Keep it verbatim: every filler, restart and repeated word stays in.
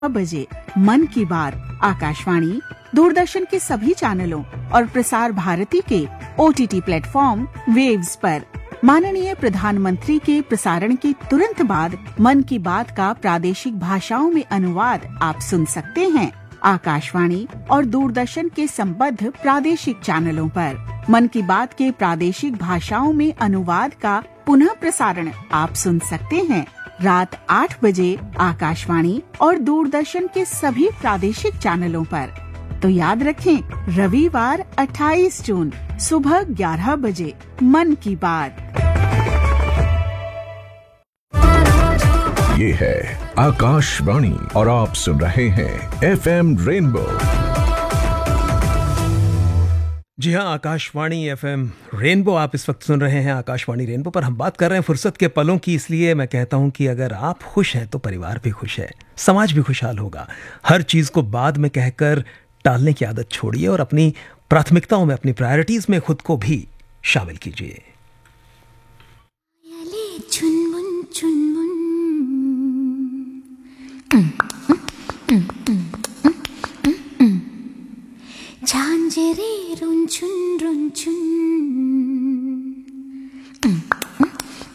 बजे मन की बात आकाशवाणी, दूरदर्शन के सभी चैनलों और प्रसार भारती के ओटीटी प्लेटफॉर्म वेव्स पर माननीय प्रधानमंत्री के प्रसारण के तुरंत बाद मन की बात का प्रादेशिक भाषाओं में अनुवाद आप सुन सकते हैं। आकाशवाणी और दूरदर्शन के संबद्ध प्रादेशिक चैनलों पर मन की बात के प्रादेशिक भाषाओं में अनुवाद का पुनः प्रसारण आप सुन सकते हैं रात आठ बजे आकाशवाणी और दूरदर्शन के सभी प्रादेशिक चैनलों पर। तो याद रखें, रविवार अट्ठाईस जून सुबह ग्यारह बजे मन की बात। ये है आकाशवाणी और आप सुन रहे हैं एफएम रेनबो। जी हाँ, आकाशवाणी एफएम रेनबो आप इस वक्त सुन रहे हैं। आकाशवाणी रेनबो पर हम बात कर रहे हैं फुर्सत के पलों की, इसलिए मैं कहता हूं कि अगर आप खुश हैं तो परिवार भी खुश है, समाज भी खुशहाल होगा। हर चीज को बाद में कहकर टालने की आदत छोड़िए और अपनी प्राथमिकताओं में, अपनी प्रायोरिटीज में खुद को भी शामिल कीजिए। चुनमुन चुनमुन झांझरे रुंझुन रुंझुन